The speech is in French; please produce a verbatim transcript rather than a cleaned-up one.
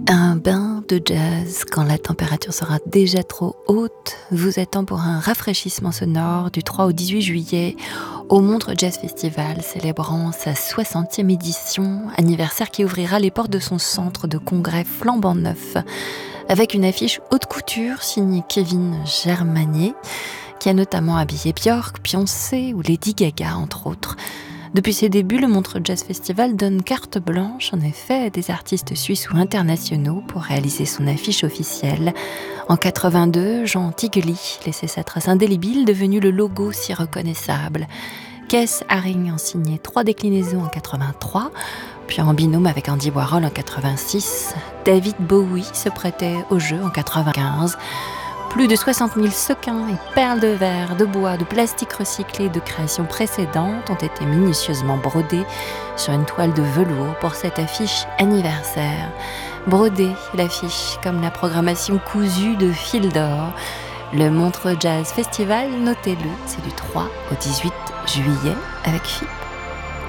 Un bain de jazz quand la température sera déjà trop haute vous attend pour un rafraîchissement sonore du trois au dix-huit juillet au Montreux Jazz Festival, célébrant sa soixantième édition, anniversaire qui ouvrira les portes de son centre de congrès flambant neuf, avec une affiche haute couture signée Kevin Germanier, qui a notamment habillé Björk, Beyoncé ou Lady Gaga, entre autres. Depuis ses débuts, le Montreux Jazz Festival donne carte blanche, en effet, à des artistes suisses ou internationaux pour réaliser son affiche officielle. En quatre-vingt-deux, Jean Tigely laissait sa trace indélébile, devenue le logo si reconnaissable. Keith Haring en signait trois déclinaisons en quatre-vingt-trois, puis en binôme avec Andy Warhol en quatre-vingt-six. David Bowie se prêtait au jeu en quatre-vingt-quinze. Plus de soixante mille sequins et perles de verre, de bois, de plastique recyclé de créations précédentes ont été minutieusement brodés sur une toile de velours pour cette affiche anniversaire. Brodée, l'affiche, comme la programmation cousue de fil d'or. Le Montreux Jazz Festival, notez-le, c'est du trois au dix-huit juillet avec F I P.